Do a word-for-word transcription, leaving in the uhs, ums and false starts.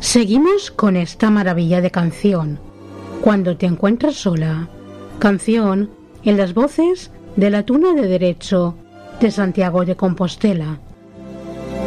Seguimos con esta maravilla de canción, Cuando te encuentras sola, canción en las voces de la Tuna de Derecho de Santiago de Compostela.